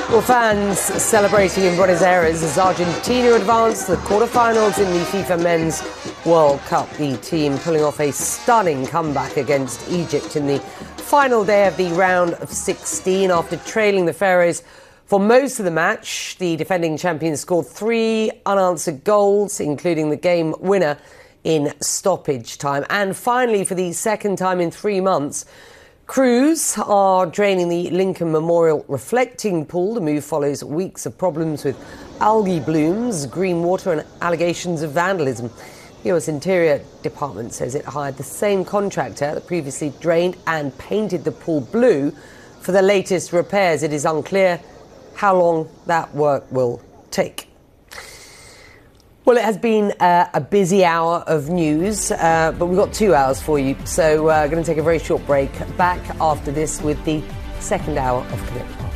Well, fans celebrating in Buenos Aires as Argentina advanced to the quarterfinals in the FIFA Men's World Cup. The team pulling off a stunning comeback against Egypt in the final day of the round of 16 after trailing the Pharaohs for most of the match. The defending champions scored 3 unanswered goals, including the game winner in stoppage time. And finally, for the second time in 3 months, crews are draining the Lincoln Memorial reflecting pool. The move follows weeks of problems with algae blooms, green water and allegations of vandalism. The US Interior Department says it hired the same contractor that previously drained and painted the pool blue for the latest repairs. It is unclear how long that work will take. Well, it has been a busy hour of news, but we've got 2 hours for you. So we're going to take a very short break. Back after this with the second hour of Connect.